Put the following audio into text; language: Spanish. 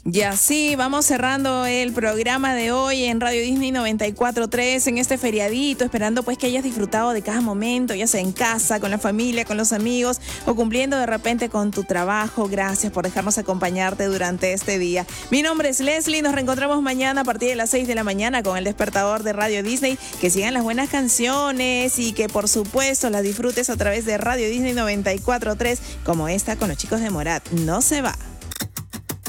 Y así vamos cerrando el programa de hoy en Radio Disney 94.3 en este feriadito, esperando pues que hayas disfrutado de cada momento, ya sea en casa, con la familia, con los amigos o cumpliendo de repente con tu trabajo. Gracias por dejarnos acompañarte durante este día. Mi nombre es Leslie, nos reencontramos mañana a partir de las 6 de la mañana con el despertador de Radio Disney. Que sigan las buenas canciones y que por supuesto las disfrutes a través de Radio Disney 94.3 como esta con los chicos de Morat. No se va.